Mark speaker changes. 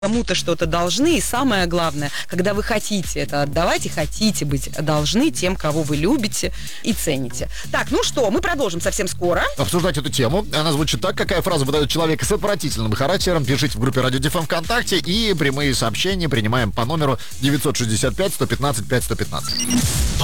Speaker 1: кому-то что-то должны, и самое главное, когда вы хотите это отдавать и хотите быть должны тем, кого вы любите и цените. Так, ну что, мы продолжим совсем скоро.
Speaker 2: Обсуждать эту тему. Она звучит так: какая фраза выдает человека с отвратительным характером? Пишите в группе Радио ДФМ ВКонтакте, и прямые сообщения принимаем по номеру 965 115 5115.